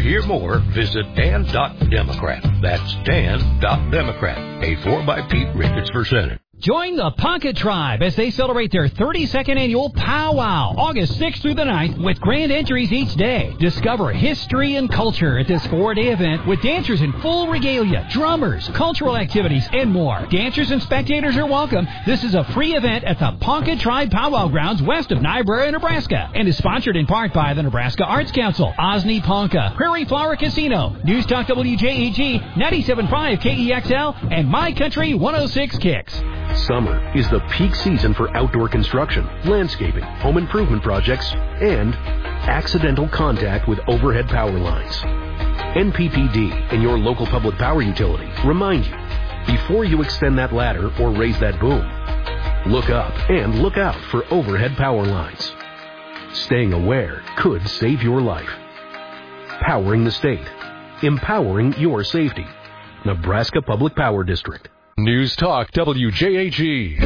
hear more, visit Dan.Democrat. That's Dan.Democrat. A 4 by Pete Ricketts for Senate. Join the Pocket Tribe as they celebrate their 32nd annual powwow, August 6th through the 9th, with grand entries each day. Discover history and culture at this 4-day event with dancers in full regalia, drummers, cultural activities, and more. Dancers and spectators are welcome. This is a free event at the Pocket Tribe Powwow Grounds west of Niobrara, Nebraska, and is sponsored in part by the Nebraska Arts Council, Osney Ponca, Prairie Flower Casino, News Talk WJEG, 97.5 KEXL, and My Country 106 Kicks. Summer is the peak season for outdoor construction, landscaping, home improvement projects, and accidental contact with overhead power lines. NPPD and your local public power utility remind you, before you extend that ladder or raise that boom, look up and look out for overhead power lines. Staying aware could save your life. Powering the state. Empowering your safety. Nebraska Public Power District. News Talk WJAG.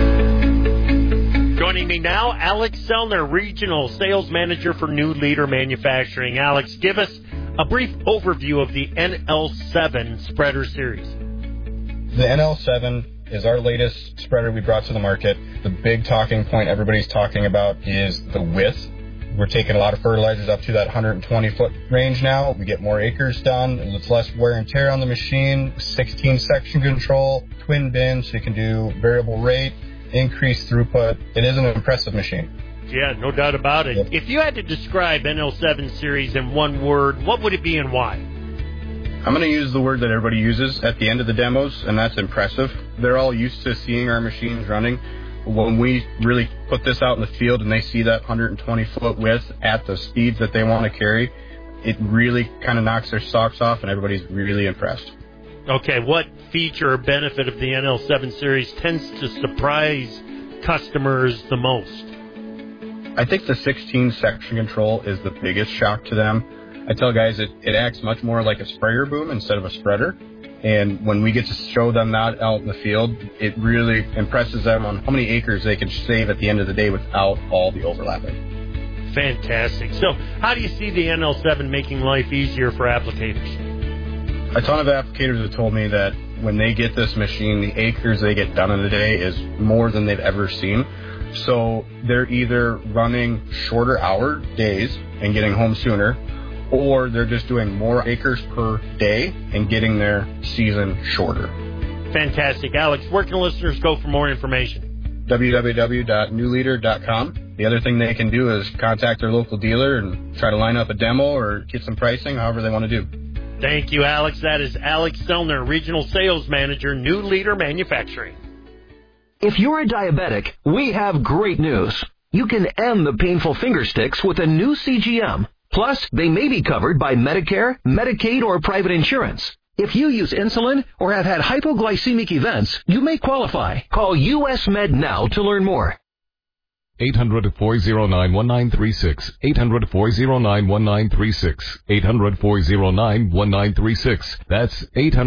Joining me now, Alex Sellner, Regional Sales Manager for New Leader Manufacturing. Alex, give us a brief overview of the NL7 spreader series. The NL7 is our latest spreader we brought to the market. The big talking point everybody's talking about is the width. We're taking a lot of fertilizers up to that 120-foot range now. We get more acres done. It's less wear and tear on the machine. 16 section control, twin bin, so you can do variable rate, increased throughput. It is an impressive machine. Yeah, no doubt about it. Yep. If you had to describe NL7 series in one word, what would it be and why? I'm going to use the word that everybody uses at the end of the demos, and that's impressive. They're all used to seeing our machines running. When we really put this out in the field and they see that 120-foot width at the speeds that they want to carry, it really kind of knocks their socks off, and everybody's really impressed. Okay, what feature or benefit of the NL7 series tends to surprise customers the most? I think the 16 section control is the biggest shock to them. I tell guys it acts much more like a sprayer boom instead of a spreader. And when we get to show them that out in the field, it really impresses them on how many acres they can save at the end of the day without all the overlapping. Fantastic. So how do you see the NL7 making life easier for applicators? A ton of applicators have told me that when they get this machine, the acres they get done in a day is more than they've ever seen. So they're either running shorter hour days and getting home sooner, or they're just doing more acres per day and getting their season shorter. Fantastic. Alex, where can listeners go for more information? www.newleader.com. The other thing they can do is contact their local dealer and try to line up a demo or get some pricing, however they want to do. Thank you, Alex. That is Alex Sellner, Regional Sales Manager, New Leader Manufacturing. If you're a diabetic, we have great news. You can end the painful finger sticks with a new CGM. Plus, they may be covered by Medicare, Medicaid, or private insurance. If you use insulin or have had hypoglycemic events, you may qualify. Call US Med now to learn more. 800-409-1936. 800-409-1936. 800-409-1936. That's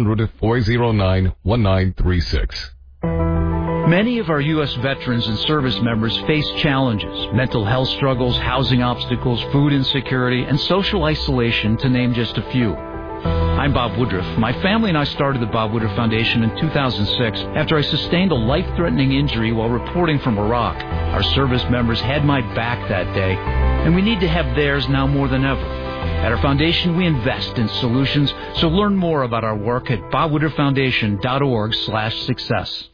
800-409-1936. Many of our U.S. veterans and service members face challenges, mental health struggles, housing obstacles, food insecurity, and social isolation, to name just a few. I'm Bob Woodruff. My family and I started the Bob Woodruff Foundation in 2006 after I sustained a life-threatening injury while reporting from Iraq. Our service members had my back that day, and we need to have theirs now more than ever. At our foundation, we invest in solutions, so learn more about our work at bobwoodrufffoundation.org/success.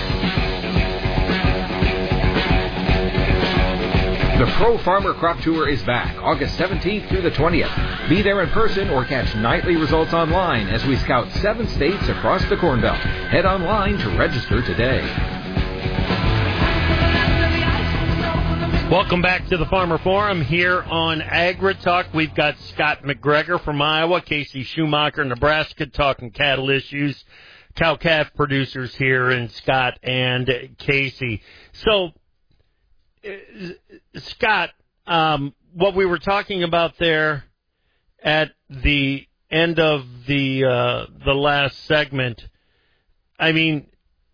The Pro Farmer Crop Tour is back, August 17th through the 20th. Be there in person or catch nightly results online as we scout 7 states across the Corn Belt. Head online to register today. Welcome back to the Farmer Forum here on AgriTalk. We've got Scott McGregor from Iowa, Casey Schumacher, Nebraska, talking cattle issues, cow-calf producers here, and Scott and Casey. So, Scott, what we were talking about there at the end of the last segment, I mean,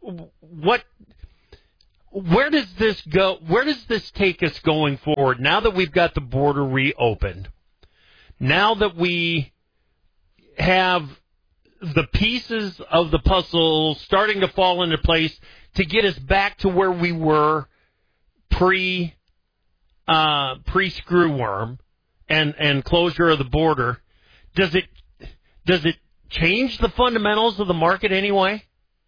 where does this go? Where does this take us going forward? Now that we've got the border reopened, now that we have the pieces of the puzzle starting to fall into place to get us back to where we were pre-screwworm and closure of the border? Does it change the fundamentals of the market anyway?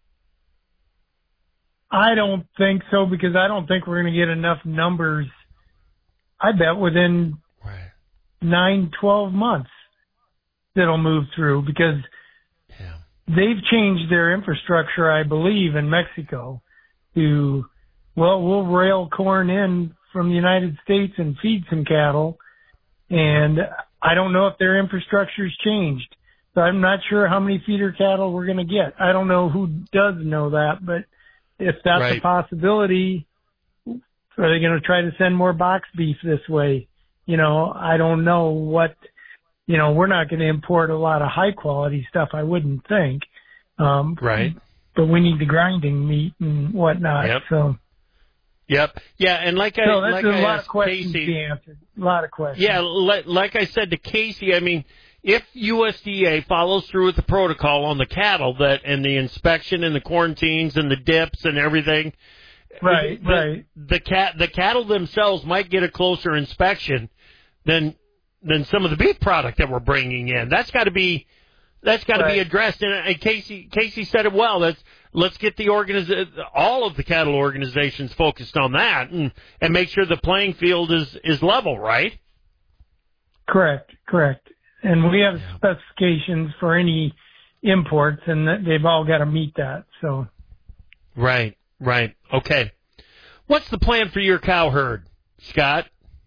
I don't think so, because I don't think we're going to get enough numbers. I bet within 9-12 months that'll move through, because they've changed their infrastructure, I believe, in Mexico to, we'll rail corn in from the United States and feed some cattle. And I don't know if their infrastructure's changed. So I'm not sure how many feeder cattle we're going to get. I don't know who does know that, but if that's a possibility, are they going to try to send more box beef this way? I don't know what, we're not going to import a lot of high quality stuff, I wouldn't think. Right. But we need the grinding meat and whatnot. Yep. So. Yep. Yeah, and there's a lot of questions to be answered. A lot of questions. Yeah, like I said to Casey, I mean, if USDA follows through with the protocol on the cattle and the inspection and the quarantines and the dips and everything, the cattle themselves might get a closer inspection than some of the beef product that we're bringing in. That's got to be addressed. And Casey said it well. Let's get all of the cattle organizations focused on that and make sure the playing field is level, right? Correct. And we have specifications for any imports, and they've all got to meet that. So. Right. Okay. What's the plan for your cow herd, Scott?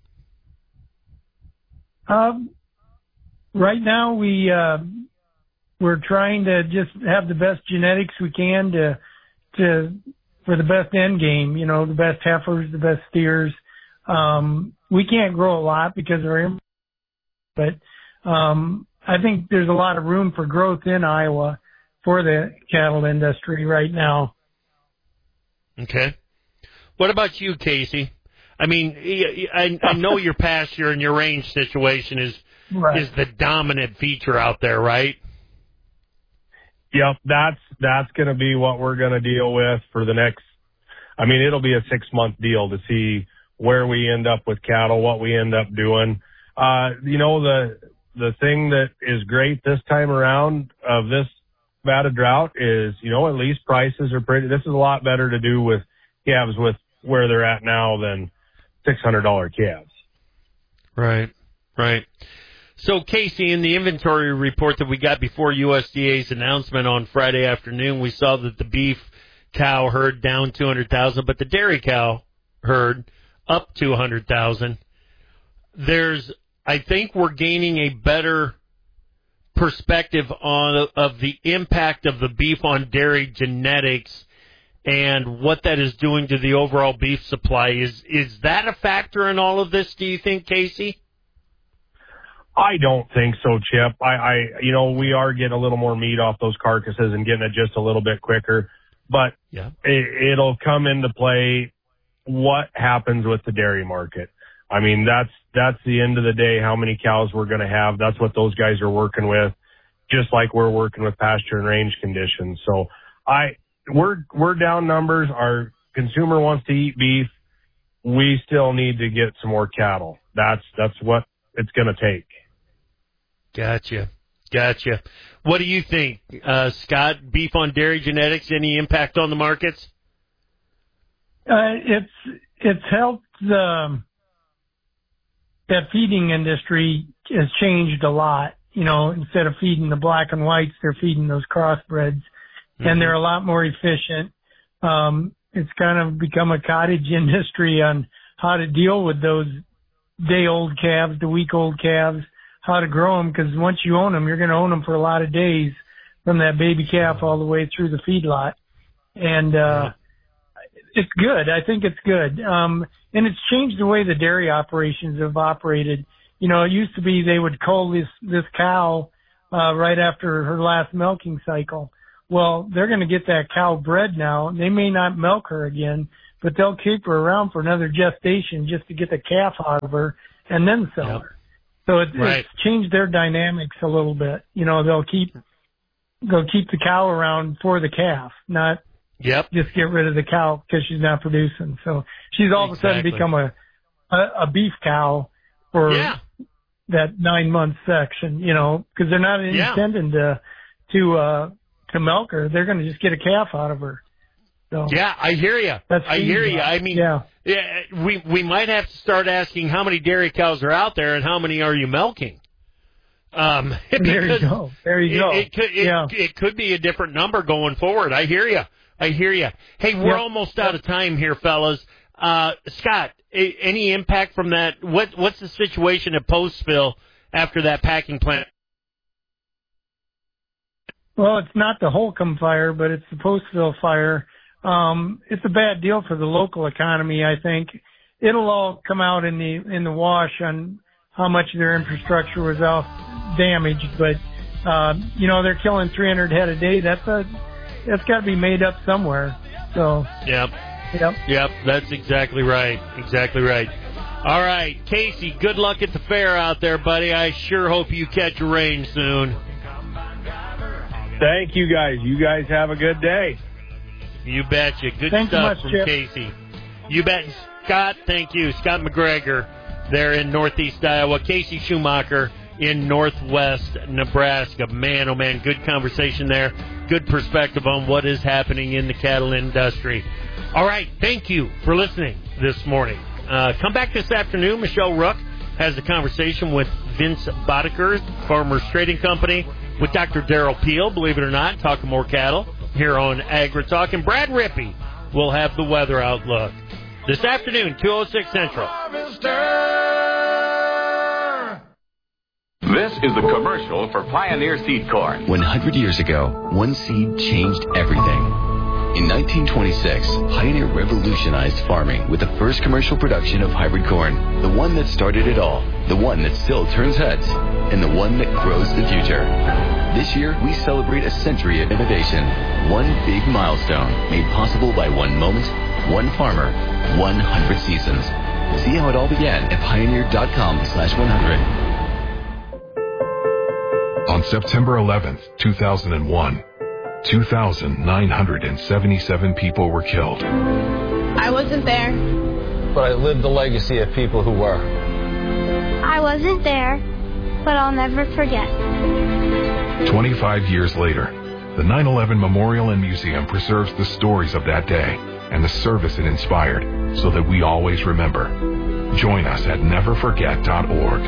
Right now we're trying to just have the best genetics we can for the best end game, the best heifers, the best steers. We can't grow a lot because but I think there's a lot of room for growth in Iowa for the cattle industry right now. Okay. What about you, Casey? I mean, I know your pasture and your range situation is the dominant feature out there, right? Yep, that's going to be what we're going to deal with for the next, it'll be a 6-month deal to see where we end up with cattle, what we end up doing. The thing that is great this time around of this bad a drought is, at least prices are this is a lot better to do with calves with where they're at now than $600 calves. Right. So, Casey, in the inventory report that we got before USDA's announcement on Friday afternoon, we saw that the beef cow herd down 200,000, but the dairy cow herd up 200,000. I think we're gaining a better perspective of the impact of the beef on dairy genetics and what that is doing to the overall beef supply. Is that a factor in all of this, do you think, Casey? I don't think so, Chip. We are getting a little more meat off those carcasses and getting it just a little bit quicker, but it'll come into play what happens with the dairy market. That's the end of the day, how many cows we're going to have. That's what those guys are working with, just like we're working with pasture and range conditions. So we're down numbers. Our consumer wants to eat beef. We still need to get some more cattle. That's what it's going to take. Gotcha. What do you think, Scott? Beef on dairy genetics, any impact on the markets? It's helped that feeding industry has changed a lot. Instead of feeding the black and whites, they're feeding those crossbreds, and they're a lot more efficient. It's kind of become a cottage industry on how to deal with those day-old calves, the week-old calves, how to grow them, because once you own them, you're going to own them for a lot of days from that baby calf all the way through the feedlot. And it's good. I think it's good. And it's changed the way the dairy operations have operated. It used to be they would cull this cow right after her last milking cycle. Well, they're going to get that cow bred now. They may not milk her again, but they'll keep her around for another gestation just to get the calf out of her and then sell her. So it's changed their dynamics a little bit. You know, they'll keep the cow around for the calf, not just get rid of the cow because she's not producing. So she's all of a sudden become a beef cow for that 9-month section, you know, because they're not intending to milk her. They're going to just get a calf out of her. So yeah, I hear you. I hear you. I mean, we might have to start asking how many dairy cows are out there and how many are you milking. There you go. It could be a different number going forward. I hear you. Hey, we're almost out of time here, fellas. Scott, any impact from that? What's the situation at Postville after that packing plant? Well, it's not the Holcomb fire, but it's the Postville fire. It's a bad deal for the local economy, I think. It'll all come out in the wash on how much their infrastructure was damaged, but you know, they're killing 300 head a day. That's got to be made up somewhere. So Yep, that's exactly right. All right, Casey, good luck at the fair out there, buddy. I sure hope you catch a range soon. Thank you, guys. You guys have a good day. You betcha. Good Thanks stuff much, from Chip. Casey. You bet. Scott, thank you. Scott McGregor there in Northeast Iowa. Casey Schumacher in Northwest Nebraska. Man, oh man, good conversation there. Good perspective on what is happening in the cattle industry. All right, thank you for listening this morning. Come back this afternoon. Michelle Rook has a conversation with Vince Boddicker, Farmers Trading Company, with Dr. Darrell Peel, believe it or not, talking more cattle here on AgriTalk. And Brad Rippey will have the weather outlook this afternoon, 2:06 Central. This is the commercial for Pioneer Seed Corn. 100 years ago, one seed changed everything. In 1926, Pioneer revolutionized farming with the first commercial production of hybrid corn, the one that started it all, the one that still turns heads, and the one that grows the future. This year, we celebrate a century of innovation, one big milestone made possible by one moment, one farmer, 100 seasons. See how it all began at pioneer.com/100. On September 11th, 2001, 2,977 people were killed. I wasn't there. But I lived the legacy of people who were. I wasn't there, but I'll never forget. 25 years later, the 9/11 Memorial and Museum preserves the stories of that day and the service it inspired so that we always remember. Join us at neverforget.org.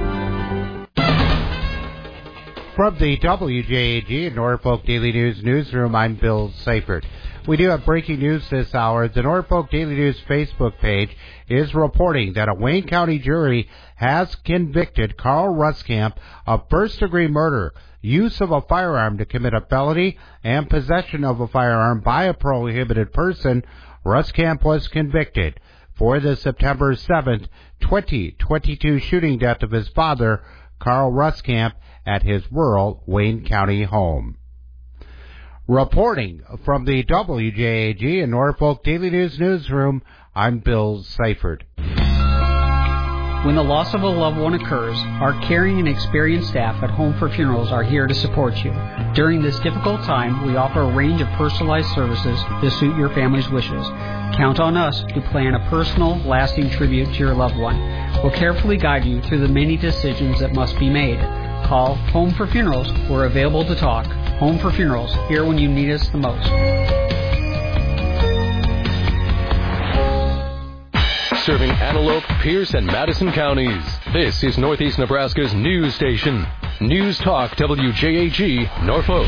From the WJAG Norfolk Daily News newsroom, I'm Bill Seifert. We do have breaking news this hour. The Norfolk Daily News Facebook page is reporting that a Wayne County jury has convicted Carl Ruskamp of first-degree murder, use of a firearm to commit a felony, and possession of a firearm by a prohibited person. Ruskamp was convicted for the September 7th, 2022 shooting death of his father, Carl Ruskamp, at his rural Wayne County home. Reporting from the WJAG and Norfolk Daily News newsroom, I'm Bill Seifert. When the loss of a loved one occurs, our caring and experienced staff at Home for Funerals are here to support you. During this difficult time, we offer a range of personalized services to suit your family's wishes. Count on us to plan a personal, lasting tribute to your loved one. We'll carefully guide you through the many decisions that must be made. Call Home for Funerals. We're available to talk. Home for Funerals, here when you need us the most. Serving Antelope, Pierce, and Madison counties. This is Northeast Nebraska's news station. News Talk WJAG, Norfolk.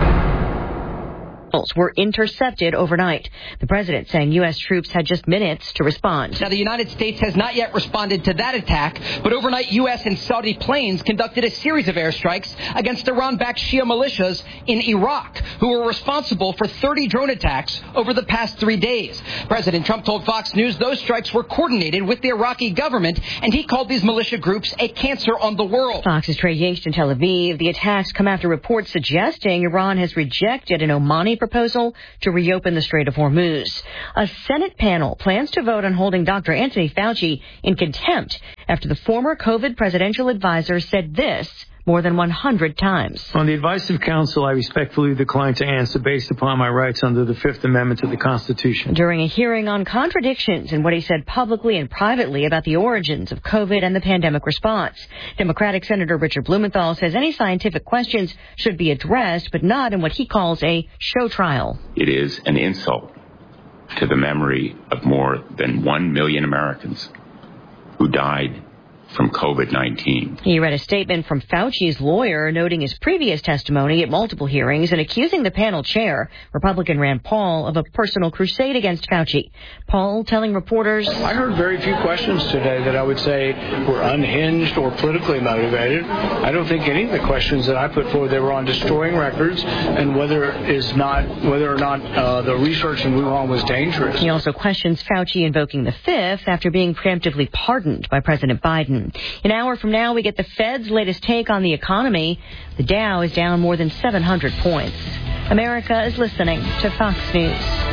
Were intercepted overnight. The president saying U.S. troops had just minutes to respond. Now, the United States has not yet responded to that attack, but overnight U.S. and Saudi planes conducted a series of airstrikes against Iran-backed Shia militias in Iraq, who were responsible for 30 drone attacks over the past 3 days. President Trump told Fox News those strikes were coordinated with the Iraqi government, and he called these militia groups a cancer on the world. Fox's Trey Yingst in Tel Aviv. The attacks come after reports suggesting Iran has rejected an Omani proposal to reopen the Strait of Hormuz. A Senate panel plans to vote on holding Dr. Anthony Fauci in contempt after the former COVID presidential advisor said this more than 100 times. On the advice of counsel, I respectfully decline to answer based upon my rights under the Fifth Amendment to the Constitution. During a hearing on contradictions in what he said publicly and privately about the origins of COVID and the pandemic response, Democratic Senator Richard Blumenthal says any scientific questions should be addressed, but not in what he calls a show trial. It is an insult to the memory of more than 1 million Americans who died from COVID-19. He read a statement from Fauci's lawyer noting his previous testimony at multiple hearings and accusing the panel chair, Republican Rand Paul, of a personal crusade against Fauci. Paul telling reporters, I heard very few questions today that I would say were unhinged or politically motivated. I don't think any of the questions that I put forward, they were on destroying records and whether or not the research in Wuhan was dangerous. He also questions Fauci invoking the Fifth after being preemptively pardoned by President Biden. An hour from now, we get the Fed's latest take on the economy. The Dow is down more than 700 points. America is listening to Fox News.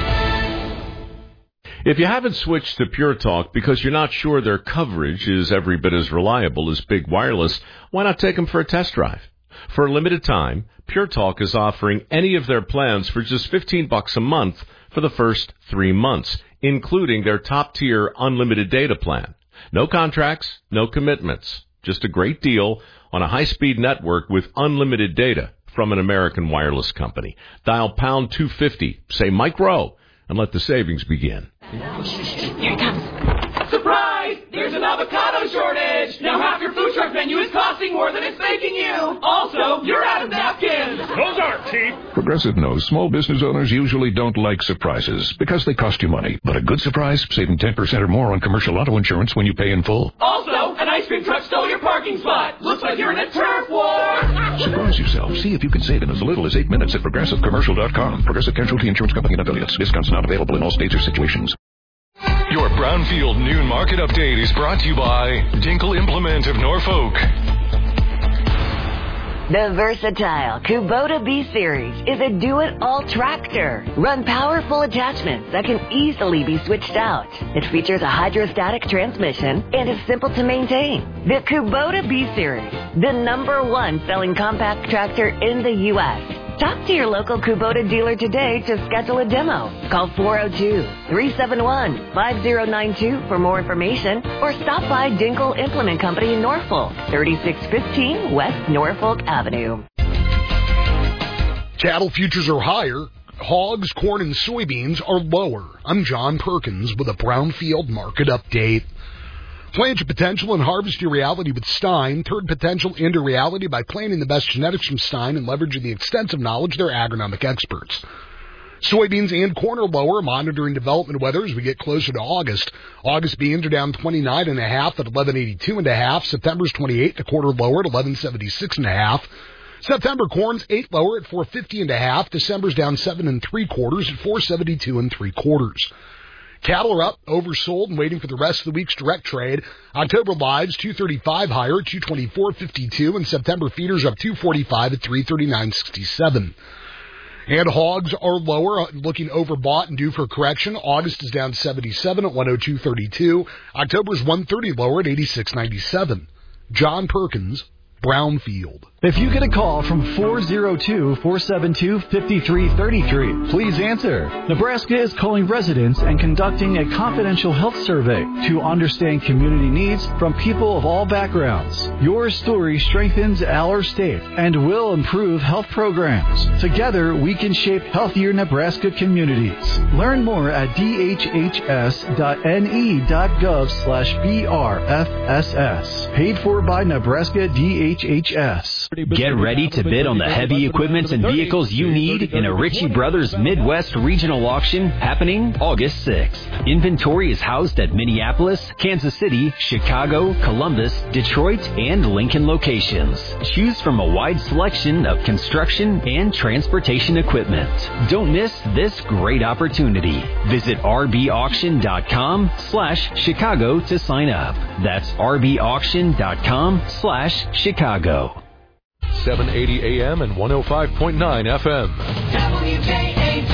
If you haven't switched to Pure Talk because you're not sure their coverage is every bit as reliable as Big Wireless, why not take them for a test drive? For a limited time, Pure Talk is offering any of their plans for just $15 a month for the first 3 months, including their top-tier unlimited data plan. No contracts, no commitments. Just a great deal on a high-speed network with unlimited data from an American wireless company. Dial pound 250, say Mike Rowe, and let the savings begin. Here it comes. Surprise! There's an avocado shortage! Now half your food truck menu is costing more than it's making you! Also, you're out of napkins! Those aren't cheap! Progressive knows small business owners usually don't like surprises because they cost you money. But a good surprise, saving 10% or more on commercial auto insurance when you pay in full. Also, an ice cream truck stole your parking spot! Looks like you're in a turf war! Surprise yourself. See if you can save in as little as 8 minutes at ProgressiveCommercial.com. Progressive Casualty Insurance Company and affiliates. Discounts not available in all states or situations. Your Brownfield Noon Market Update is brought to you by Dinkle Implement of Norfolk. The versatile Kubota B-Series is a do-it-all tractor. Run powerful attachments that can easily be switched out. It features a hydrostatic transmission and is simple to maintain. The Kubota B-Series, the #1 selling compact tractor in the U.S. Talk to your local Kubota dealer today to schedule a demo. Call 402-371-5092 for more information or stop by Dinkle Implement Company in Norfolk, 3615 West Norfolk Avenue. Cattle futures are higher. Hogs, corn, and soybeans are lower. I'm John Perkins with a Brownfield Market Update. Plant your potential and harvest your reality with Stein. Turn potential into reality by planting the best genetics from Stein and leveraging the extensive knowledge of their agronomic experts. Soybeans and corn are lower, monitoring development weather as we get closer to August. August beans are down 29.5 at 11.82.5. September's 28, a quarter lower at 11.76.5. September corn's 8 lower at 4.50.5. December's down 7 3/4 at 4.72 3/4. Cattle are up, oversold, and waiting for the rest of the week's direct trade. October lives 235 higher at 224.52, and September feeders up 245 at 339.67. And hogs are lower, looking overbought and due for correction. August is down 77 at 102.32. October's 130 lower at 86.97. John Perkins, Brownfield. If you get a call from 402-472-5333, please answer. Nebraska is calling residents and conducting a confidential health survey to understand community needs from people of all backgrounds. Your story strengthens our state and will improve health programs. Together, we can shape healthier Nebraska communities. Learn more at dhhs.ne.gov/BRFSS. Paid for by Nebraska DHHS. Get ready to bid on the heavy equipment and vehicles you need in a Ritchie Brothers Midwest Regional Auction happening August 6th. Inventory is housed at Minneapolis, Kansas City, Chicago, Columbus, Detroit, and Lincoln locations. Choose from a wide selection of construction and transportation equipment. Don't miss this great opportunity. Visit rbauction.com/Chicago to sign up. That's rbauction.com/Chicago. 780 AM and 105.9 FM. WJAD.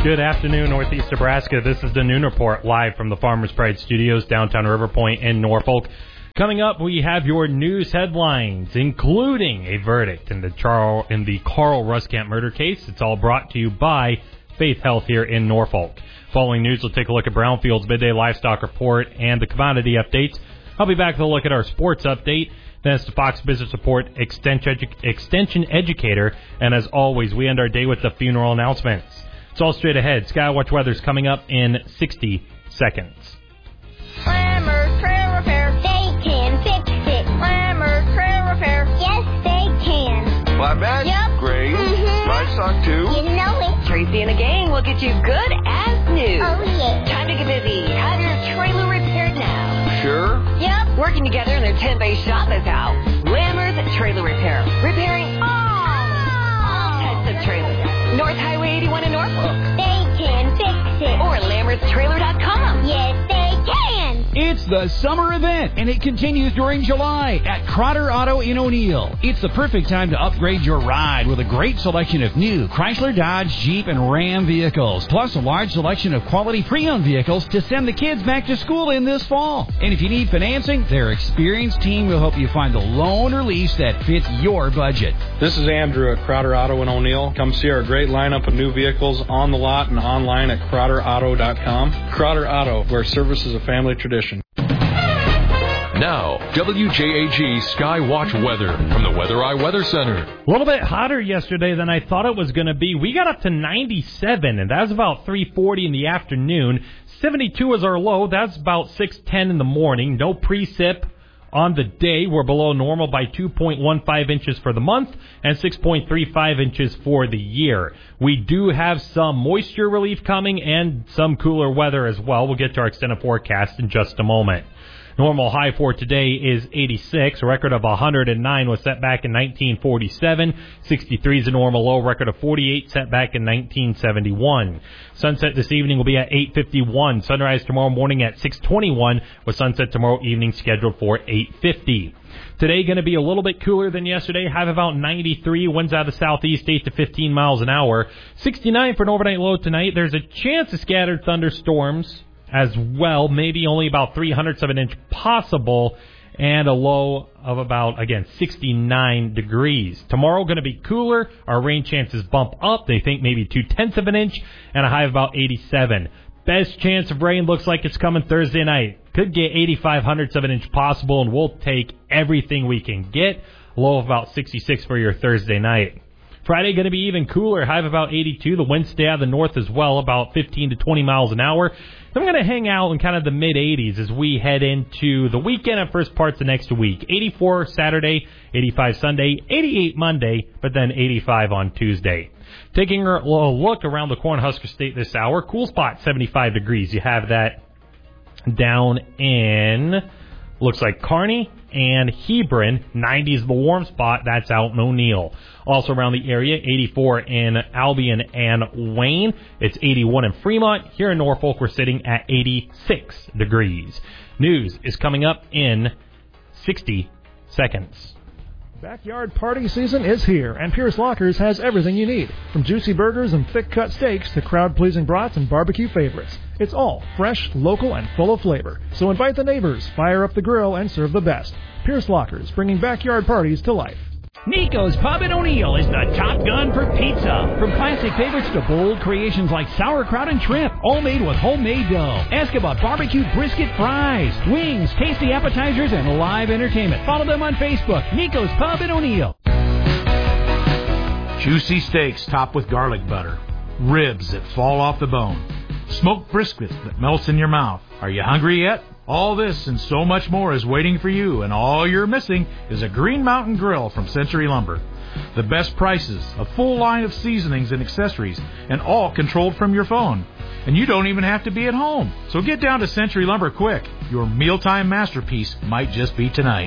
Good afternoon, Northeast Nebraska. This is the Noon Report, live from the Farmers Pride Studios, downtown River Point in Norfolk. Coming up, we have your news headlines, including a verdict in the Carl Ruskamp murder case. It's all brought to you by Faith Health here in Norfolk. Following news, we'll take a look at Brownfield's midday livestock report and the commodity updates. I'll be back with a look at our sports update. Then it's the Fox Business Report Extension Educator. And as always, we end our day with the funeral announcements. It's all straight ahead. Skywatch weather's coming up in 60 seconds. Lammer Trail Repair, they can fix it. Lammer Trail Repair, yes they can. Flatbed? Yep. Grain? Livestock too? You know it. Tracy and a gang will get you good as new. Oh, yeah. Time to get busy. Have your trailer repaired now. Sure? Yep. Working together in their 10-bay shop is out. Lammer's Trailer Repair. Repairing all types of trailers. North Highway 81 in Norfolk. They can fix it. Or Lammer'sTrailer.com. Yes, they can. It's the summer event, and it continues during July at Crotter Auto in O'Neill. It's the perfect time to upgrade your ride with a great selection of new Chrysler, Dodge, Jeep, and Ram vehicles, plus a large selection of quality pre-owned vehicles to send the kids back to school in this fall. And if you need financing, their experienced team will help you find the loan or lease that fits your budget. This is Andrew at Crotter Auto in O'Neill. Come see our great lineup of new vehicles on the lot and online at CrotterAuto.com. Crotter Auto, where service is a family tradition. Now, WJAG Skywatch weather from the Weather Eye Weather Center. A little bit hotter yesterday than I thought it was going to be. We got up to 97, and that was about 3:40 in the afternoon. 72 was our low. That's about 6:10 in the morning. No precip on the day. We're below normal by 2.15 inches for the month and 6.35 inches for the year. We do have some moisture relief coming and some cooler weather as well. We'll get to our extended forecast in just a moment. Normal high for today is 86. A record of 109 was set back in 1947. 63 is a normal low. Record of 48 set back in 1971. Sunset this evening will be at 8:51. Sunrise tomorrow morning at 6:21 with sunset tomorrow evening scheduled for 8:50. Today going to be a little bit cooler than yesterday. Have about 93. Winds out of the southeast 8 to 15 miles an hour. 69 for an overnight low tonight. There's a chance of scattered thunderstorms as well, maybe only about 0.03 of an inch possible, and a low of about, again, 69 degrees. Tomorrow going to be cooler. Our rain chances bump up. They think maybe 0.2 of an inch, and a high of about 87. Best chance of rain looks like it's coming Thursday night. Could get 0.85 of an inch possible, and we'll take everything we can get. Low of about 66 for your Thursday night. Friday going to be even cooler, high of about 82. The winds stay out of the north as well, about 15 to 20 miles an hour. Then we're going to hang out in kind of the mid-80s as we head into the weekend and first parts of next week. 84 Saturday, 85 Sunday, 88 Monday, but then 85 on Tuesday. Taking a look around the Cornhusker State this hour, cool spot 75 degrees. You have that down in, looks like Kearney and Hebron. 90 is the warm spot. That's out in O'Neill. Also around the area, 84 in Albion and Wayne. It's 81 in Fremont. Here in Norfolk, we're sitting at 86 degrees. News is coming up in 60 seconds. Backyard party season is here, and Pierce Lockers has everything you need, from juicy burgers and thick-cut steaks to crowd-pleasing brats and barbecue favorites. It's all fresh, local, and full of flavor. So invite the neighbors, fire up the grill, and serve the best. Pierce Lockers, bringing backyard parties to life. Nico's Pub in O'Neill is the top gun for pizza. From classic favorites to bold creations like sauerkraut and shrimp, all made with homemade dough. Ask about barbecue brisket fries, wings, tasty appetizers, and live entertainment. Follow them on Facebook. Nico's Pub in O'Neill. Juicy steaks topped with garlic butter. Ribs that fall off the bone. Smoked briskets that melts in your mouth. Are you hungry yet? All this and so much more is waiting for you, and all you're missing is a Green Mountain Grill from Century Lumber. The best prices, a full line of seasonings and accessories, and all controlled from your phone. And you don't even have to be at home. So get down to Century Lumber quick. Your mealtime masterpiece might just be tonight.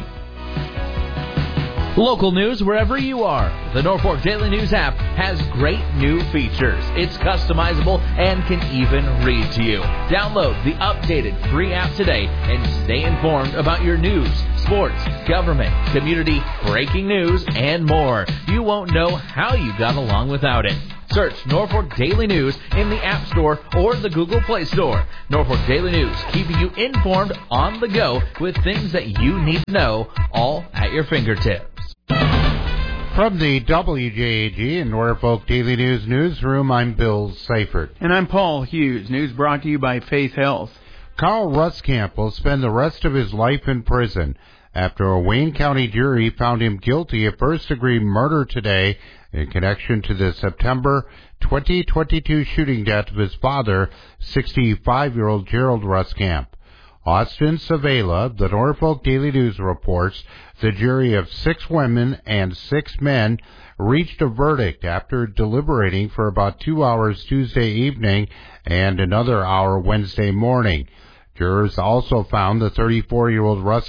Local news wherever you are. The Norfolk Daily News app has great new features. It's customizable and can even read to you. Download the updated free app today and stay informed about your news, sports, government, community, breaking news, and more. You won't know how you got along without it. Search Norfolk Daily News in the App Store or the Google Play Store. Norfolk Daily News, keeping you informed on the go with things that you need to know, all at your fingertips. From the WJAG and Norfolk Daily News newsroom, I'm Bill Seifert. And I'm Paul Hughes. News brought to you by Faith Health. Carl Ruskamp will spend the rest of his life in prison after a Wayne County jury found him guilty of first-degree murder today in connection to the September 2022 shooting death of his father, 65-year-old Gerald Ruskamp. Austin Savela, the Norfolk Daily News reports, the jury of 6 women and 6 men reached a verdict after deliberating for about 2 hours Tuesday evening and another hour Wednesday morning. Jurors also found the 34-year-old Ruskamp